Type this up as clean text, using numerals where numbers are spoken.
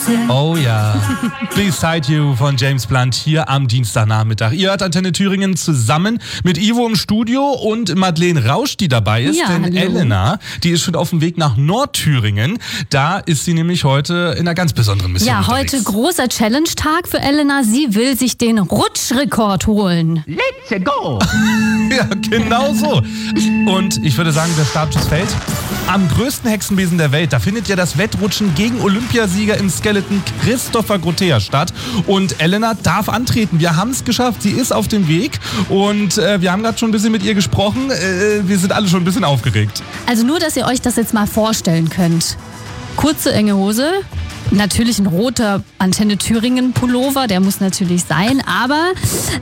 Oh ja. Beside You von James Blunt hier am Dienstagnachmittag. Ihr hört Antenne Thüringen zusammen mit Ivo im Studio und Madeleine Rausch, die dabei ist. Ja, denn hallo. Elena, die ist schon auf dem Weg nach Nordthüringen. Da ist sie nämlich heute in einer ganz besonderen Mission unterwegs. Heute großer Challenge-Tag für Elena. Sie will sich den Rutschrekord holen. Let's go! Ja, genau so. Und ich würde sagen, der Startschuss fällt. Am größten Hexenbesen der Welt, da findet ja das Wettrutschen gegen Olympiasieger im Skeleton Christopher Grotea statt. Und Elena darf antreten. Wir haben es geschafft. Sie ist auf dem Weg. Und wir haben gerade schon ein bisschen mit ihr gesprochen. Wir sind alle schon ein bisschen aufgeregt. Also nur, dass ihr euch das jetzt mal vorstellen könnt. Kurze, enge Hose. Natürlich ein roter Antenne Thüringen Pullover, der muss natürlich sein, aber